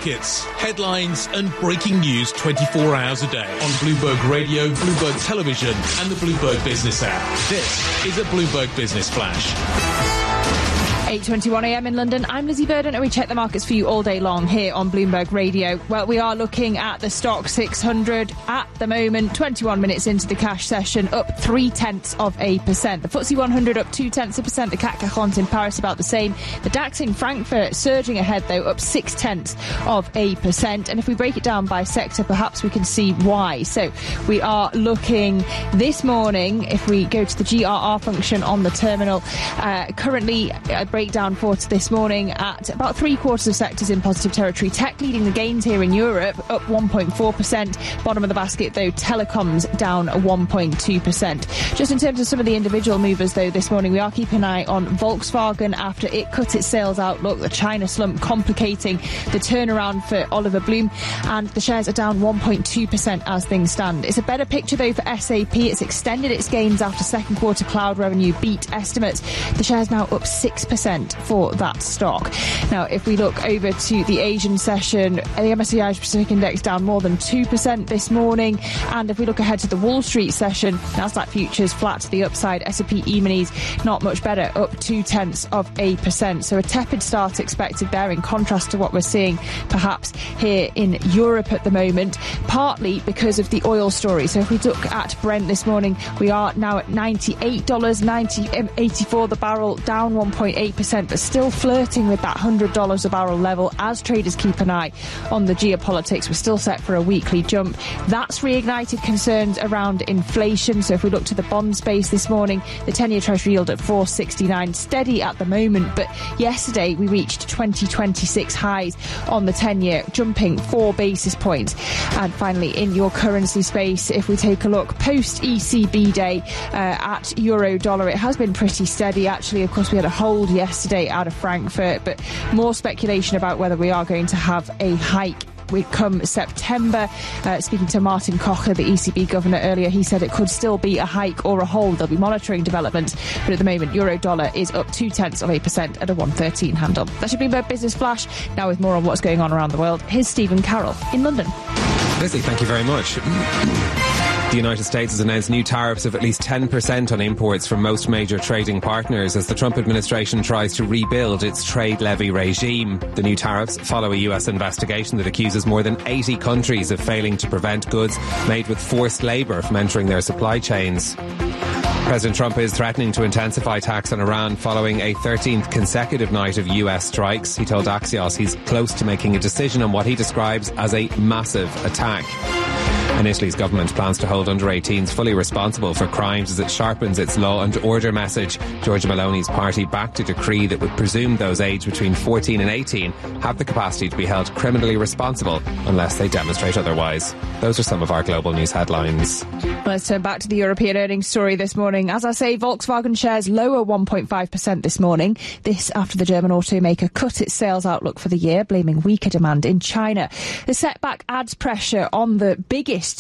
markets, headlines and breaking news 24 hours a day on Bloomberg Radio, Bloomberg Television and the Bloomberg Business app. This is a Bloomberg Business Flash. 8:21 a.m. in London. I'm Lizzie Burden and we check the markets for you all day long here on Bloomberg Radio. Well, we are looking at the stock 600 at the moment, 21 minutes into the cash session, up 0.3%. The FTSE 100 up 0.2%. The CAC 40 in Paris about the same. The DAX in Frankfurt surging ahead though, up 0.6%. And if we break it down by sector, perhaps we can see why. So we are looking this morning, if we go to the GRR function on the terminal, currently breakdown for this morning at about three-quarters of sectors in positive territory. Tech leading the gains here in Europe, up 1.4%. Bottom of the basket, though, telecoms down 1.2%. Just in terms of some of the individual movers, though, this morning, we are keeping an eye on Volkswagen after it cut its sales outlook. The China slump complicating the turnaround for Oliver Blume, and the shares are down 1.2% as things stand. It's a better picture, though, for SAP. It's extended its gains after second quarter cloud revenue beat estimates. The share's now up 6% for that stock. Now, if we look over to the Asian session, the MSCI Pacific Index down more than 2% this morning. And if we look ahead to the Wall Street session, Nasdaq futures flat to the upside. S&P E-minis not much better, up 0.2%. So a tepid start expected there, in contrast to what we're seeing perhaps here in Europe at the moment, partly because of the oil story. So if we look at Brent this morning, we are now at $98, 84 the barrel, down 1.8%, but still flirting with that $100 a barrel level as traders keep an eye on the geopolitics. We're still set for a weekly jump. That's reignited concerns around inflation. So if we look to the bond space this morning, the 10-year Treasury yield at 4.69, steady at the moment, but yesterday we reached 2026 highs on the 10-year, jumping 4 basis points. And finally, in your currency space, if we take a look post ECB day at euro dollar, it has been pretty steady. Actually, of course, we had a hold yesterday out of Frankfurt, but more speculation about whether we are going to have a hike come September. Speaking to Martin Kocher, the ECB governor, earlier, he said it could still be a hike or a hold. They'll be monitoring developments, but at the moment, euro dollar is up 0.2% at a 1.13 handle. That should be Bloomberg Business Flash. Now with more on what's going on around the world, here's Stephen Carroll in London. Lizzie, thank you very much. The United States has announced new tariffs of at least 10% on imports from most major trading partners as the Trump administration tries to rebuild its trade levy regime. The new tariffs follow a US investigation that accuses more than 80 countries of failing to prevent goods made with forced labour from entering their supply chains. President Trump is threatening to intensify attacks on Iran following a 13th consecutive night of US strikes. He told Axios he's close to making a decision on what he describes as a massive attack. And Italy's government plans to hold under-18s fully responsible for crimes as it sharpens its law and order message. Giorgia Meloni's party backed a decree that would presume those aged between 14 and 18 have the capacity to be held criminally responsible unless they demonstrate otherwise. Those are some of our global news headlines. Let's turn back to the European earnings story this morning. As I say, Volkswagen shares lower 1.5% this morning. This after the German automaker cut its sales outlook for the year, blaming weaker demand in China. The setback adds pressure on the biggest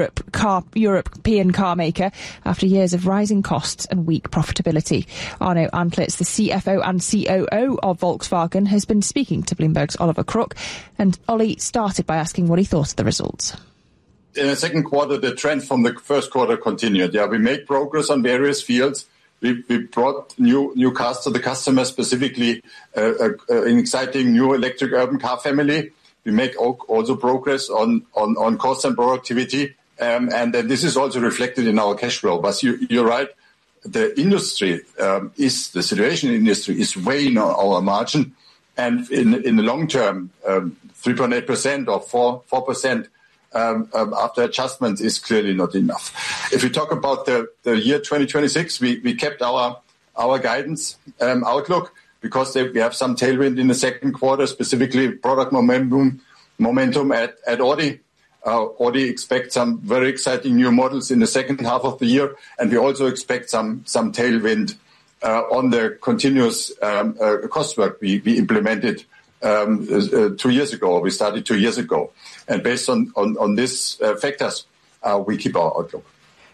European car maker after years of rising costs and weak profitability. Arno Antlitz, the CFO and COO of Volkswagen, has been speaking to Bloomberg's Oliver Crook. And Ollie started by asking what he thought of the results. In the second quarter, the trend from the first quarter continued. Yeah, we made progress on various fields. We brought new cars to the customer, specifically an exciting new electric urban car family. We make also progress on cost and productivity, and this is also reflected in our cash flow. But you're right, the situation in the industry is weighing on our margin, and in the long term, 3.8% or 4% after adjustments is clearly not enough. If we talk about the year 2026, we kept our guidance outlook, because we have some tailwind in the second quarter, specifically product momentum at Audi. Audi expects some very exciting new models in the second half of the year, and we also expect some tailwind on the continuous cost work we implemented 2 years ago. We started 2 years ago, and based on these factors, we keep our outlook.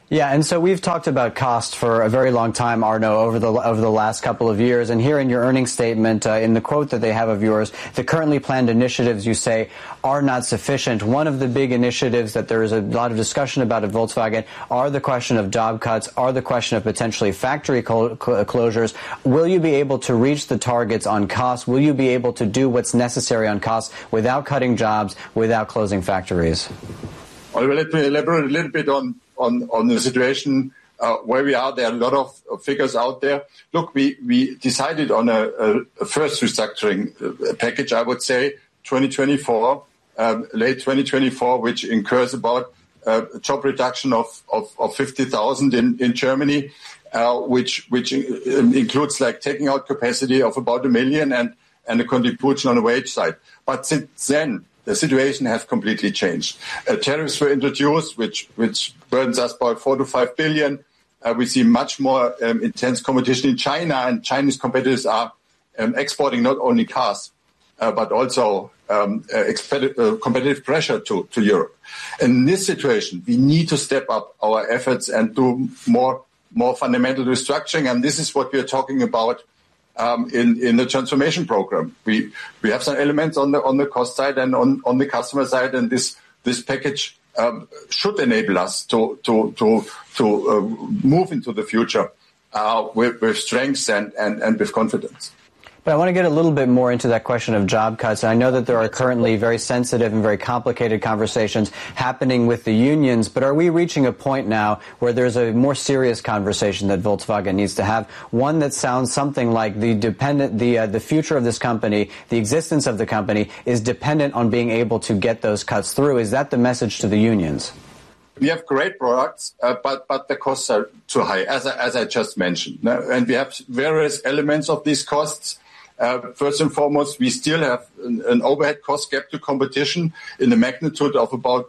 Yeah, and so we've talked about cost for a very long time, Arno, over the last couple of years. And here in your earnings statement, in the quote that they have of yours, the currently planned initiatives, you say, are not sufficient. One of the big initiatives that there is a lot of discussion about at Volkswagen are the question of job cuts, are the question of potentially factory closures. Will you be able to reach the targets on costs? Will you be able to do what's necessary on costs without cutting jobs, without closing factories? Well, let me elaborate a little bit on the situation where we are. There are a lot of figures out there. Look, we decided on a first restructuring package, I would say, 2024, late 2024, which incurs about a job reduction of 50,000 in Germany, which includes like taking out capacity of about 1 million and a contribution on the wage side. But since then, the situation has completely changed. Tariffs were introduced, which burdens us by 4 to 5 billion. We see much more intense competition in China, and Chinese competitors are exporting not only cars, but also competitive pressure to Europe. In this situation, we need to step up our efforts and do more fundamental restructuring, and this is what we are talking about in the transformation program. We have some elements on the cost side and on the customer side, and this package should enable us to move into the future with strength and with confidence. But I want to get a little bit more into that question of job cuts. I know that there are currently very sensitive and very complicated conversations happening with the unions, but are we reaching a point now where there's a more serious conversation that Volkswagen needs to have, one that sounds something like the future of this company, the existence of the company, is dependent on being able to get those cuts through? Is that the message to the unions? We have great products, but the costs are too high, as I just mentioned. And we have various elements of these costs. First and foremost, we still have an overhead cost gap to competition in the magnitude of about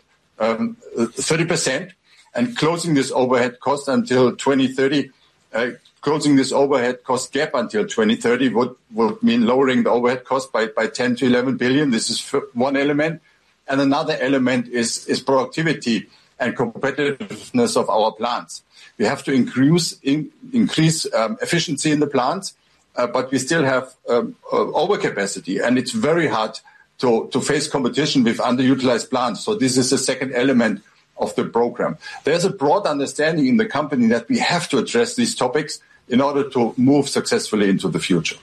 30%. And closing this overhead cost until 2030, closing this overhead cost gap until 2030 would mean lowering the overhead cost by 10 to 11 billion. This is one element. And another element is productivity and competitiveness of our plants. We have to increase efficiency in the plants. But we still have overcapacity, and it's very hard to face competition with underutilized plants. So this is the second element of the program. There's a broad understanding in the company that we have to address these topics in order to move successfully into the future.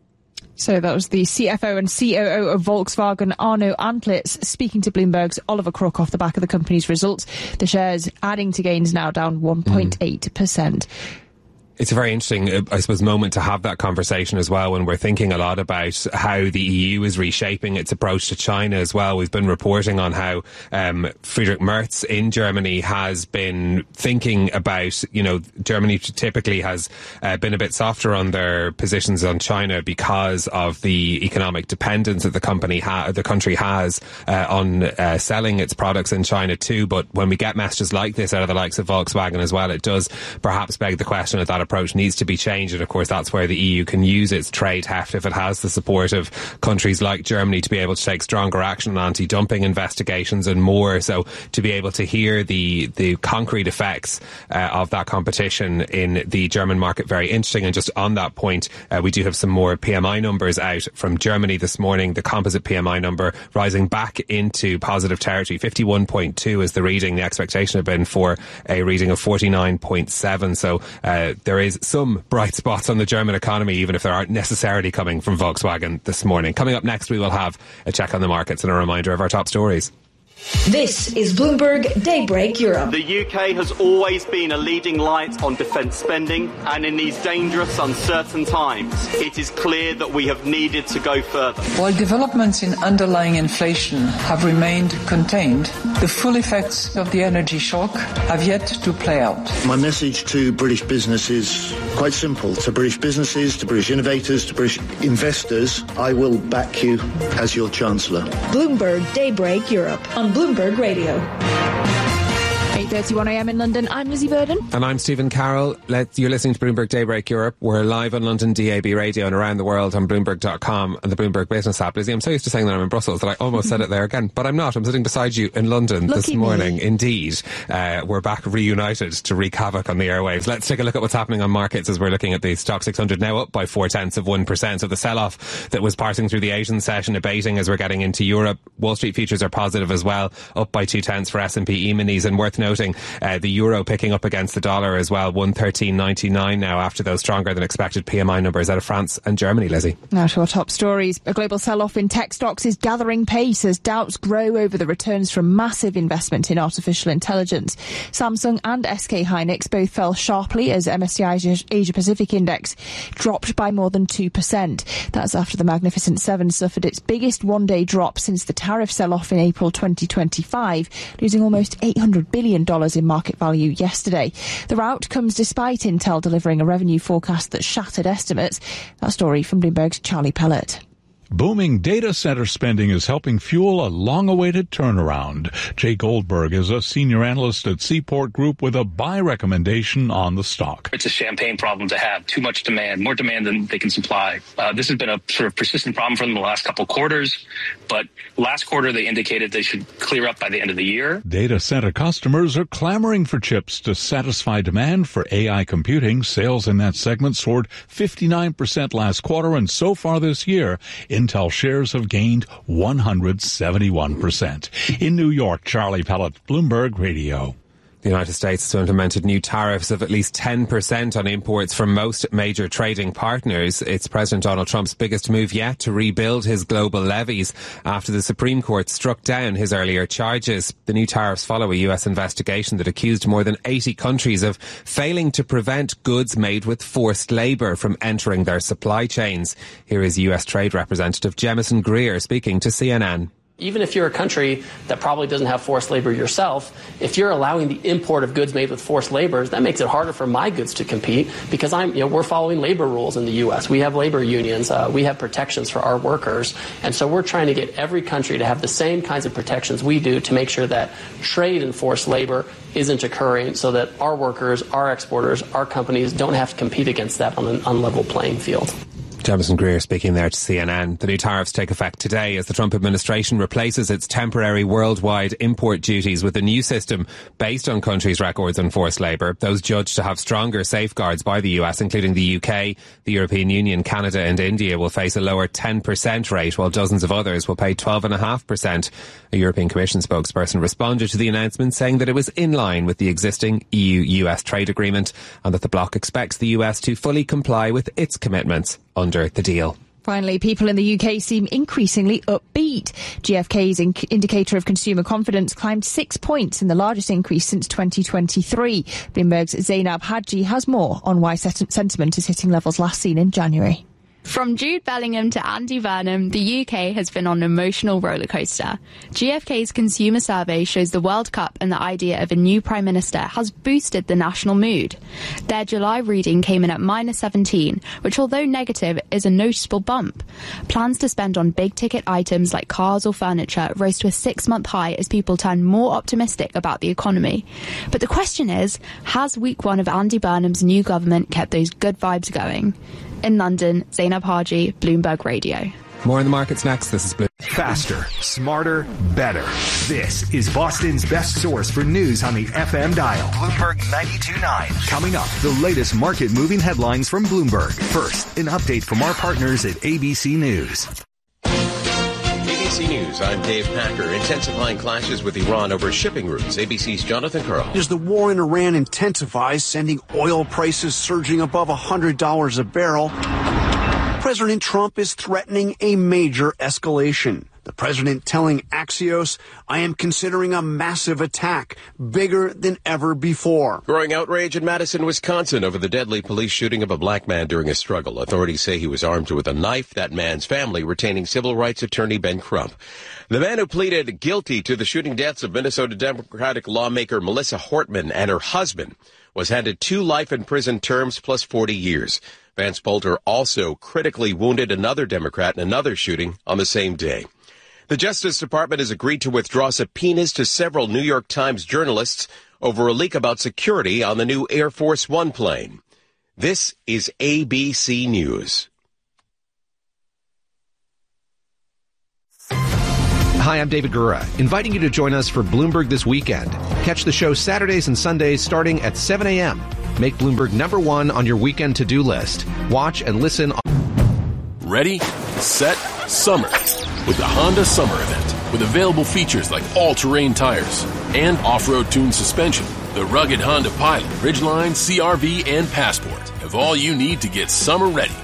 So that was the CFO and COO of Volkswagen, Arno Antlitz, speaking to Bloomberg's Oliver Crook off the back of the company's results. The shares adding to gains now down 1.8%. It's a very interesting, I suppose, moment to have that conversation as well when we're thinking a lot about how the EU is reshaping its approach to China as well. We've been reporting on how Friedrich Merz in Germany has been thinking about, Germany typically has been a bit softer on their positions on China because of the economic dependence that the country has on selling its products in China too. But when we get messages like this out of the likes of Volkswagen as well, it does perhaps beg the question of that approach needs to be changed, and of course that's where the EU can use its trade heft if it has the support of countries like Germany to be able to take stronger action on anti-dumping investigations and more. So to be able to hear the concrete effects of that competition in the German market, very interesting. And just on that point, we do have some more PMI numbers out from Germany this morning. The composite PMI number rising back into positive territory. 51.2 is the reading. The expectation had been for a reading of 49.7. So there is some bright spots on the German economy, even if they aren't necessarily coming from Volkswagen this morning. Coming up next, we will have a check on the markets and a reminder of our top stories. This is Bloomberg Daybreak Europe. The UK has always been a leading light on defence spending, and in these dangerous, uncertain times, it is clear that we have needed to go further. While developments in underlying inflation have remained contained, the full effects of the energy shock have yet to play out. My message to British business is quite simple. To British businesses, to British innovators, to British investors, I will back you as your Chancellor. Bloomberg Daybreak Europe on Bloomberg Radio. 8:31 a.m. in London. I'm Lizzie Burden. And I'm Stephen Carroll. You're listening to Bloomberg Daybreak Europe. We're live on London DAB radio and around the world on Bloomberg.com and the Bloomberg Business app. Lizzie, I'm so used to saying that I'm in Brussels that I almost said it there again, but I'm not. I'm sitting beside you in London this morning. Indeed. We're back reunited to wreak havoc on the airwaves. Let's take a look at what's happening on markets as we're looking at the Stock 600 now up by 0.4%. So the sell-off that was passing through the Asian session abating as we're getting into Europe. Wall Street futures are positive as well, up by 0.2 for S&P E-minis, and worth noting the euro picking up against the dollar as well, 113.99 now after those stronger than expected PMI numbers out of France and Germany. Lizzie. Now to our top stories. A global sell-off in tech stocks is gathering pace as doubts grow over the returns from massive investment in artificial intelligence. Samsung and SK Hynix both fell sharply as MSCI's Asia Pacific Index dropped by more than 2%. That's after the Magnificent Seven suffered its biggest one-day drop since the tariff sell-off in April 2025, losing almost $800 billion in market value yesterday. The rout comes despite Intel delivering a revenue forecast that shattered estimates. That story from Bloomberg's Charlie Pellet. Booming data center spending is helping fuel a long-awaited turnaround. Jay Goldberg is a senior analyst at Seaport Group with a buy recommendation on the stock. It's a champagne problem to have. Too much demand, more demand than they can supply. This has been a sort of persistent problem for them the last couple quarters, but last quarter they indicated they should clear up by the end of the year. Data center customers are clamoring for chips to satisfy demand for AI computing. Sales in that segment soared 59% last quarter, and so far this year, Intel shares have gained 171%. In New York, Charlie Pellet, Bloomberg Radio. The United States has implemented new tariffs of at least 10% on imports from most major trading partners. It's President Donald Trump's biggest move yet to rebuild his global levies after the Supreme Court struck down his earlier charges. The new tariffs follow a US investigation that accused more than 80 countries of failing to prevent goods made with forced labour from entering their supply chains. Here is US Trade Representative Jemison Greer speaking to CNN. Even if you're a country that probably doesn't have forced labor yourself, if you're allowing the import of goods made with forced labor, that makes it harder for my goods to compete because we're following labor rules in the U.S. We have labor unions. We have protections for our workers. And so we're trying to get every country to have the same kinds of protections we do to make sure that trade in forced labor isn't occurring so that our workers, our exporters, our companies don't have to compete against that on an unlevel playing field. Jemison Greer speaking there to CNN. The new tariffs take effect today as the Trump administration replaces its temporary worldwide import duties with a new system based on countries' records on forced labour. Those judged to have stronger safeguards by the US, including the UK, the European Union, Canada and India, will face a lower 10% rate, while dozens of others will pay 12.5%. A European Commission spokesperson responded to the announcement saying that it was in line with the existing EU-US trade agreement and that the bloc expects the US to fully comply with its commitments under the deal. Finally, people in the UK seem increasingly upbeat. GfK's indicator of consumer confidence climbed 6 points in the largest increase since 2023. Bloomberg's Zainab Hadji has more on why sentiment is hitting levels last seen in January. From Jude Bellingham to Andy Burnham, the UK has been on an emotional rollercoaster. GfK's consumer survey shows the World Cup and the idea of a new Prime Minister has boosted the national mood. Their July reading came in at -17, which although negative is a noticeable bump. Plans to spend on big-ticket items like cars or furniture rose to a 6-month high as people turn more optimistic about the economy. But the question is, has week one of Andy Burnham's new government kept those good vibes going? In London, Zainab Haji, Bloomberg Radio. More in the markets next. This is Bloomberg. Faster, smarter, better. This is Boston's best source for news on the FM dial. Bloomberg 92.9. Coming up, the latest market-moving headlines from Bloomberg. First, an update from our partners at ABC News. ABC News, I'm Dave Packer. Intensifying clashes with Iran over shipping routes. ABC's Jonathan Curl. As the war in Iran intensifies, sending oil prices surging above $100 a barrel, President Trump is threatening a major escalation. The president telling Axios, I am considering a massive attack, bigger than ever before. Growing outrage in Madison, Wisconsin over the deadly police shooting of a black man during a struggle. Authorities say he was armed with a knife, that man's family retaining civil rights attorney Ben Crump. The man who pleaded guilty to the shooting deaths of Minnesota Democratic lawmaker Melissa Hortman and her husband was handed 2 life in prison terms plus 40 years. Vance Poulter also critically wounded another Democrat in another shooting on the same day. The Justice Department has agreed to withdraw subpoenas to several New York Times journalists over a leak about security on the new Air Force One plane. This is ABC News. Hi, I'm David Gura, inviting you to join us for Bloomberg This Weekend. Catch the show Saturdays and Sundays starting at 7 a.m. Make Bloomberg #1 on your weekend to-do list. Watch and listen. Ready, set, summer. With the Honda Summer Event. With available features like all-terrain tires and off-road tuned suspension. The rugged Honda Pilot, Ridgeline, CR-V, and Passport have all you need to get summer ready.